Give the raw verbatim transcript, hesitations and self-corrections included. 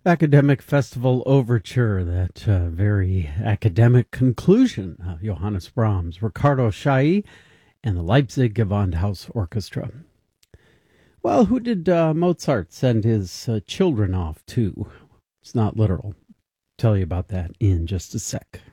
Academic Festival Overture, that uh, very academic conclusion of Johannes Brahms, Ricardo Chailly, and the Leipzig Gewandhaus Orchestra. Well, who did uh, Mozart send his uh, children off to? It's not literal. Tell you about that in just a sec.